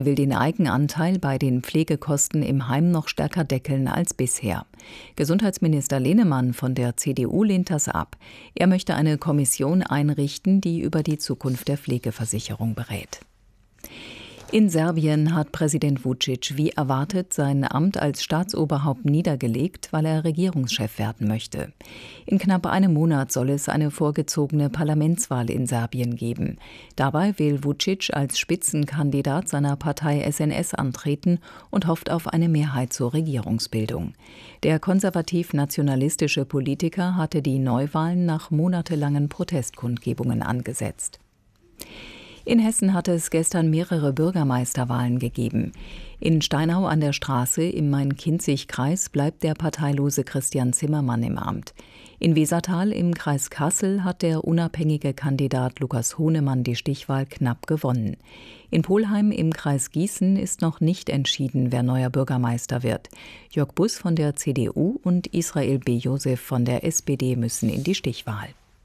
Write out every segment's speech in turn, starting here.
will den Eigenanteil bei den Pflegekosten im Heim noch stärker deckeln als bisher. Gesundheitsminister Lehnemann von der CDU lehnt das ab. Er möchte eine Kommission einrichten, die über die Zukunft der Pflegeversicherung berät. In Serbien hat Präsident Vučić wie erwartet sein Amt als Staatsoberhaupt niedergelegt, weil er Regierungschef werden möchte. In knapp einem Monat soll es eine vorgezogene Parlamentswahl in Serbien geben. Dabei will Vučić als Spitzenkandidat seiner Partei SNS antreten und hofft auf eine Mehrheit zur Regierungsbildung. Der konservativ-nationalistische Politiker hatte die Neuwahlen nach monatelangen Protestkundgebungen angesetzt. In Hessen hatte es gestern mehrere Bürgermeisterwahlen gegeben. In Steinau an der Straße im Main-Kinzig-Kreis bleibt der parteilose Christian Zimmermann im Amt. In Wesertal im Kreis Kassel hat der unabhängige Kandidat Lukas Hohnemann die Stichwahl knapp gewonnen. In Polheim im Kreis Gießen ist noch nicht entschieden, wer neuer Bürgermeister wird. Jörg Buss von der CDU und Israel B. Josef von der SPD müssen in die Stichwahl.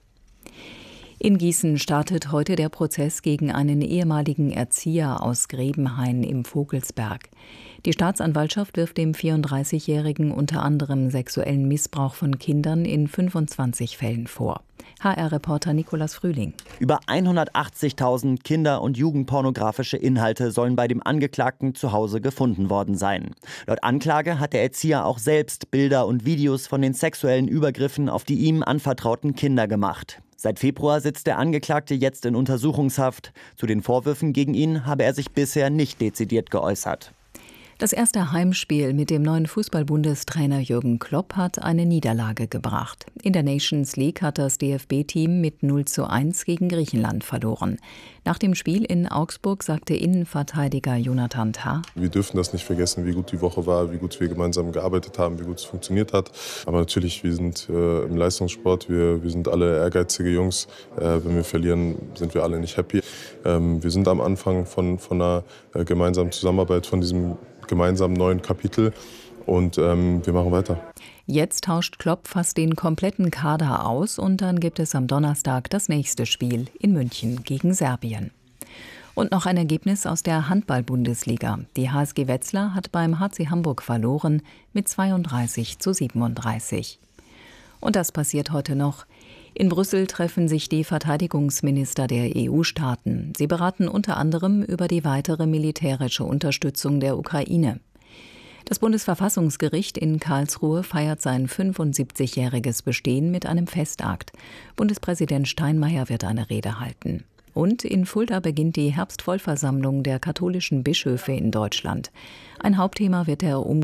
In Gießen startet heute der Prozess gegen einen ehemaligen Erzieher aus Grebenhain im Vogelsberg. Die Staatsanwaltschaft wirft dem 34-Jährigen unter anderem sexuellen Missbrauch von Kindern in 25 Fällen vor. HR-Reporter Nikolas Frühling. Über 180.000 Kinder- und jugendpornografische Inhalte sollen bei dem Angeklagten zu Hause gefunden worden sein. Laut Anklage hat der Erzieher auch selbst Bilder und Videos von den sexuellen Übergriffen auf die ihm anvertrauten Kinder gemacht. Seit Februar sitzt der Angeklagte jetzt in Untersuchungshaft. Zu den Vorwürfen gegen ihn habe er sich bisher nicht dezidiert geäußert. Das erste Heimspiel mit dem neuen Fußball-Bundestrainer Jürgen Klopp hat eine Niederlage gebracht. In der Nations League hat das DFB-Team mit 0:1 gegen Griechenland verloren. Nach dem Spiel in Augsburg sagte Innenverteidiger Jonathan Tah: Wir dürfen das nicht vergessen, wie gut die Woche war, wie gut wir gemeinsam gearbeitet haben, wie gut es funktioniert hat. Aber natürlich, wir sind im Leistungssport, wir sind alle ehrgeizige Jungs. Wenn wir verlieren, sind wir alle nicht happy. Wir sind am Anfang von einer gemeinsamen Zusammenarbeit, von diesem gemeinsamen neuen Kapitel und wir machen weiter. Jetzt tauscht Klopp fast den kompletten Kader aus und dann gibt es am Donnerstag das nächste Spiel in München gegen Serbien. Und noch ein Ergebnis aus der Handball-Bundesliga. Die HSG Wetzlar hat beim HC Hamburg verloren mit 32:37. Und das passiert heute noch. In Brüssel treffen sich die Verteidigungsminister der EU-Staaten. Sie beraten unter anderem über die weitere militärische Unterstützung der Ukraine. Das Bundesverfassungsgericht in Karlsruhe feiert sein 75-jähriges Bestehen mit einem Festakt. Bundespräsident Steinmeier wird eine Rede halten. Und in Fulda beginnt die Herbstvollversammlung der katholischen Bischöfe in Deutschland. Ein Hauptthema wird der